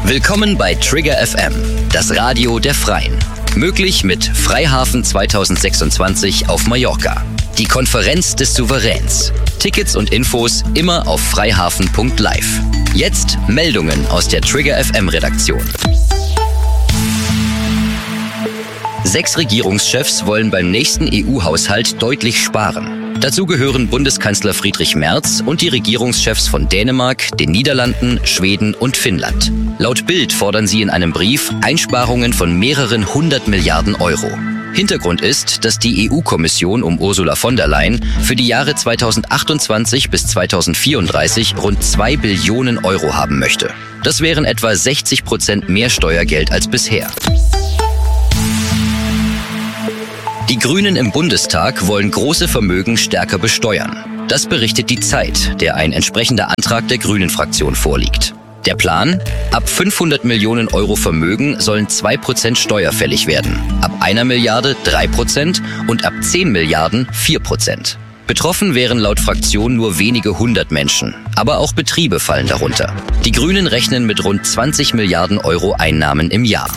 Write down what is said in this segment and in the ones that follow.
Willkommen bei Trigger FM, das Radio der Freien. Möglich mit Freihafen 2026 auf Mallorca. Die Konferenz des Souveräns. Tickets und Infos immer auf freihafen.live. Jetzt Meldungen aus der Trigger FM Redaktion. 6 Regierungschefs wollen beim nächsten EU-Haushalt deutlich sparen. Dazu gehören Bundeskanzler Friedrich Merz und die Regierungschefs von Dänemark, den Niederlanden, Schweden und Finnland. Laut Bild fordern sie in einem Brief Einsparungen von mehreren 100 Milliarden Euro. Hintergrund ist, dass die EU-Kommission um Ursula von der Leyen für die Jahre 2028 bis 2034 rund 2 Billionen Euro haben möchte. Das wären etwa 60% mehr Steuergeld als bisher. Die Grünen im Bundestag wollen große Vermögen stärker besteuern. Das berichtet die Zeit, der ein entsprechender Antrag der Grünen-Fraktion vorliegt. Der Plan? Ab 500 Millionen Euro Vermögen sollen 2% steuerfällig werden, ab 1 Milliarde 3% und ab 10 Milliarden 4%. Betroffen wären laut Fraktion nur wenige 100 Menschen, aber auch Betriebe fallen darunter. Die Grünen rechnen mit rund 20 Milliarden Euro Einnahmen im Jahr.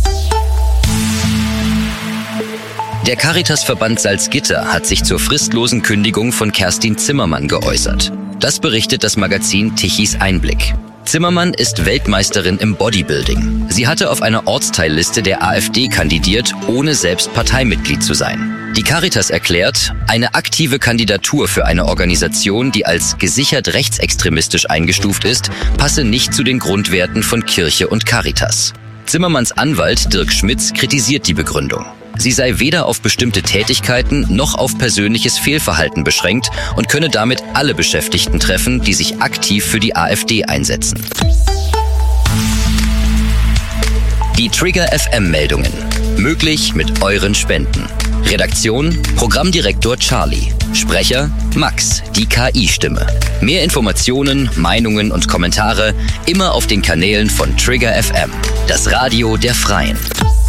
Der Caritasverband Salzgitter hat sich zur fristlosen Kündigung von Kerstin Zimmermann geäußert. Das berichtet das Magazin Tichys Einblick. Zimmermann ist Weltmeisterin im Bodybuilding. Sie hatte auf einer Ortsteilliste der AfD kandidiert, ohne selbst Parteimitglied zu sein. Die Caritas erklärt, eine aktive Kandidatur für eine Organisation, die als gesichert rechtsextremistisch eingestuft ist, passe nicht zu den Grundwerten von Kirche und Caritas. Zimmermanns Anwalt Dirk Schmitz kritisiert die Begründung. Sie sei weder auf bestimmte Tätigkeiten noch auf persönliches Fehlverhalten beschränkt und könne damit alle Beschäftigten treffen, die sich aktiv für die AfD einsetzen. Die Trigger FM-Meldungen. Möglich mit euren Spenden. Redaktion: Programmdirektor Charlie. Sprecher: Max, die KI-Stimme. Mehr Informationen, Meinungen und Kommentare immer auf den Kanälen von Trigger FM, das Radio der Freien.